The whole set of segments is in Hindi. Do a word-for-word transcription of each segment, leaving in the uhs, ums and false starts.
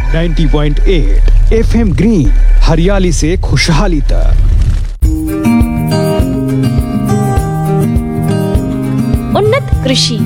नब्बे पॉइंट आठ एफएम ग्रीन, हरियाली से खुशहाली तक। उन्नत कृषि।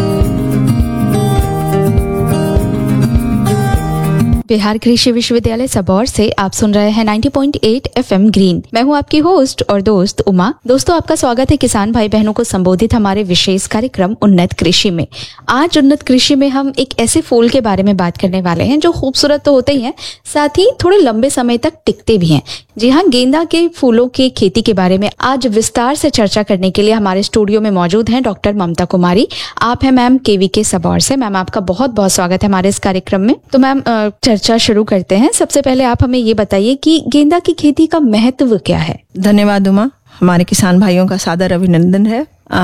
बिहार कृषि विश्वविद्यालय सबौर से आप सुन रहे हैं नब्बे पॉइंट आठ एफएम ग्रीन। मैं हूं आपकी होस्ट और दोस्त उमा। दोस्तों, आपका स्वागत है किसान भाई बहनों को संबोधित हमारे विशेष कार्यक्रम उन्नत कृषि में। आज उन्नत कृषि में हम एक ऐसे फूल के बारे में बात करने वाले हैं जो खूबसूरत तो होते ही हैं, साथ ही थोड़े लंबे समय तक टिकते भी हैं। जी हाँ, गेंदा के फूलों की खेती के बारे में आज विस्तार से चर्चा करने के लिए हमारे स्टूडियो में मौजूद हैं डॉक्टर ममता कुमारी। आप हैं मैम केवी के सबौर से। मैम, आपका बहुत बहुत स्वागत है हमारे इस कार्यक्रम में। तो मैम, चर्चा शुरू करते हैं। सबसे पहले आप हमें ये बताइए कि गेंदा की खेती का महत्व क्या है। धन्यवाद उमा, हमारे किसान भाइयों का सादर अभिनंदन है।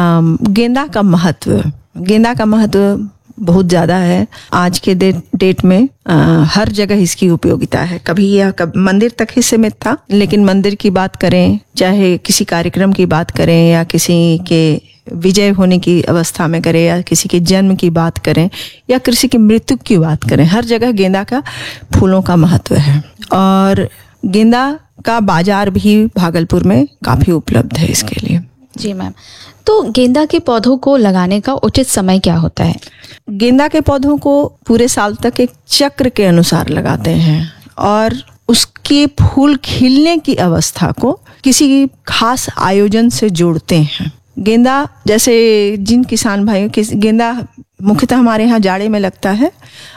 गेंदा का महत्व गेंदा का महत्व बहुत ज़्यादा है। आज के दे, डेट में आ, हर जगह इसकी उपयोगिता है। कभी यह कब मंदिर तक ही सीमित था, लेकिन मंदिर की बात करें, चाहे किसी कार्यक्रम की बात करें या किसी के विजय होने की अवस्था में करें या किसी के जन्म की बात करें या किसी की मृत्यु की बात करें, हर जगह गेंदा का फूलों का महत्व है। और गेंदा का बाजार भी भागलपुर में काफ़ी उपलब्ध है इसके लिए। जी मैम, तो गेंदा के पौधों को लगाने का उचित समय क्या होता है? गेंदा के पौधों को पूरे साल तक एक चक्र के अनुसार लगाते हैं और उसके फूल खिलने की अवस्था को किसी खास आयोजन से जोड़ते हैं। गेंदा, जैसे जिन किसान भाइयों के गेंदा मुख्यतः हमारे यहाँ जाड़े में लगता है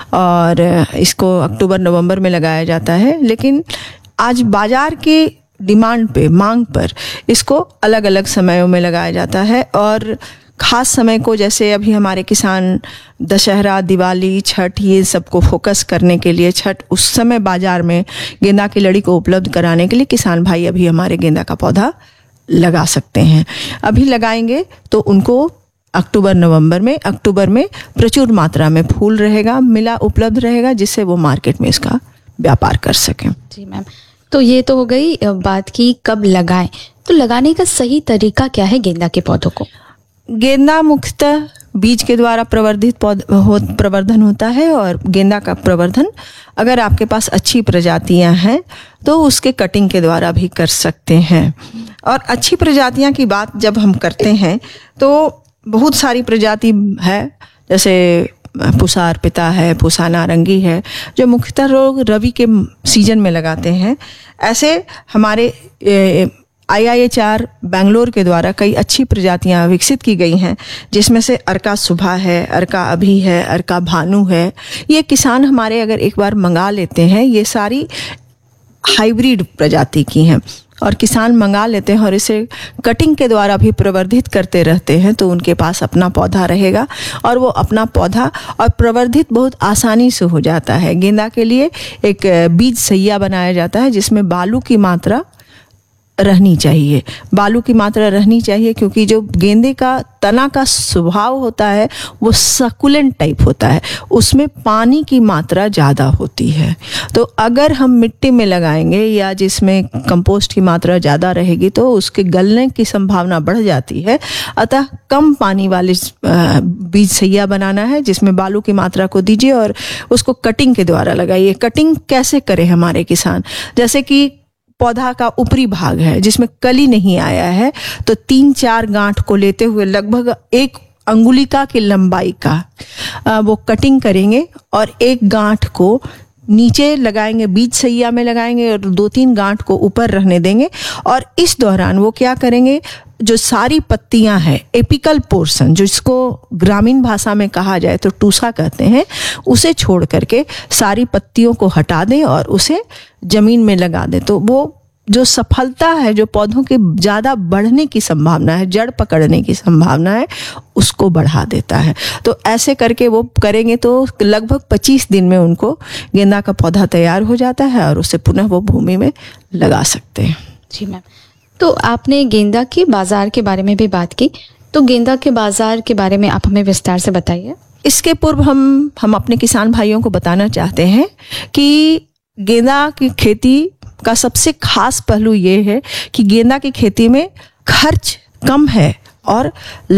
और इसको अक्टूबर नवंबर में लगाया जाता है, लेकिन आज बाजार की डिमांड पे, मांग पर इसको अलग अलग समयों में लगाया जाता है। और ख़ास समय को, जैसे अभी हमारे किसान दशहरा, दिवाली, छठ, ये सबको फोकस करने के लिए, छठ उस समय बाजार में गेंदा की लड़ी को उपलब्ध कराने के लिए किसान भाई अभी हमारे गेंदा का पौधा लगा सकते हैं। अभी लगाएंगे तो उनको अक्टूबर नवंबर में अक्टूबर में प्रचुर मात्रा में फूल रहेगा, मिला उपलब्ध रहेगा, जिससे वो मार्केट में इसका व्यापार कर सकें। जी मैम, तो ये तो हो गई बात की कब लगाएं। तो लगाने का सही तरीका क्या है गेंदा के पौधों को? गेंदा मुख्यतः बीज के द्वारा प्रवर्धित पौध हो, प्रवर्धन होता है। और गेंदा का प्रवर्धन अगर आपके पास अच्छी प्रजातियां हैं तो उसके कटिंग के द्वारा भी कर सकते हैं। और अच्छी प्रजातियां की बात जब हम करते हैं तो बहुत सारी प्रजाति है, जैसे पुसा अर्पिता है, पुसा नारंगी है, जो मुख्यतः लोग रवि के सीजन में लगाते हैं। ऐसे हमारे आई आई एच आर बेंगलोर के द्वारा कई अच्छी प्रजातियां विकसित की गई हैं, जिसमें से अर्का सुभा है, अर्का अभी है, अर्का भानु है। ये किसान हमारे अगर एक बार मंगा लेते हैं, ये सारी हाइब्रिड प्रजाति की हैं और किसान मंगा लेते हैं और इसे कटिंग के द्वारा भी प्रवर्धित करते रहते हैं, तो उनके पास अपना पौधा रहेगा और वो अपना पौधा और प्रवर्धित बहुत आसानी से हो जाता है। गेंदा के लिए एक बीज सैया बनाया जाता है जिसमें बालू की मात्रा रहनी चाहिए बालू की मात्रा रहनी चाहिए क्योंकि जो गेंदे का तना का स्वभाव होता है वो सकुलेंट टाइप होता है, उसमें पानी की मात्रा ज़्यादा होती है। तो अगर हम मिट्टी में लगाएंगे या जिसमें कंपोस्ट की मात्रा ज़्यादा रहेगी तो उसके गलने की संभावना बढ़ जाती है। अतः कम पानी वाले बीज सैया बनाना है जिसमें बालू की मात्रा को दीजिए और उसको कटिंग के द्वारा लगाइए। कटिंग कैसे करें हमारे किसान? जैसे कि पौधा का ऊपरी भाग है जिसमें कली नहीं आया है, तो तीन चार गांठ को लेते हुए लगभग एक अंगुलिका की लंबाई का वो कटिंग करेंगे और एक गांठ को नीचे लगाएंगे, बीज सैया में लगाएंगे और दो तीन गांठ को ऊपर रहने देंगे। और इस दौरान वो क्या करेंगे, जो सारी पत्तियां हैं, एपिकल पोर्शन, जो इसको ग्रामीण भाषा में कहा जाए तो टूसा कहते हैं, उसे छोड़ करके सारी पत्तियों को हटा दें और उसे जमीन में लगा दें। तो वो जो सफलता है, जो पौधों के ज़्यादा बढ़ने की संभावना है, जड़ पकड़ने की संभावना है, उसको बढ़ा देता है। तो ऐसे करके वो करेंगे तो लगभग पच्चीस दिन में उनको गेंदा का पौधा तैयार हो जाता है और उसे पुनः वो भूमि में लगा सकते हैं। जी मैम, तो आपने गेंदा के बाजार के बारे में भी बात की, तो गेंदा के बाजार के बारे में आप हमें विस्तार से बताइए। इसके पूर्व हम हम अपने किसान भाइयों को बताना चाहते हैं कि गेंदा की खेती का सबसे खास पहलू ये है कि गेंदा की खेती में खर्च कम है और